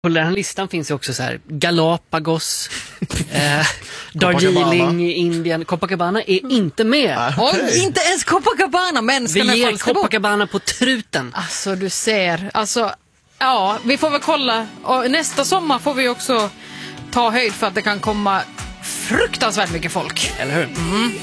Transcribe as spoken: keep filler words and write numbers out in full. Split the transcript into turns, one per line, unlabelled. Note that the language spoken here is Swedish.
På den här listan finns ju också så här Galapagos, eh, Darjeeling i Indien. Copacabana är inte med.
Oj, inte ens Copacabana, men ska
Vi ger Copacabana på truten.
Alltså, du ser. Alltså, ja, vi får väl kolla. Och nästa sommar får vi också ta höjd för att det kan komma fruktansvärt mycket folk.
Eller hur?
Mm.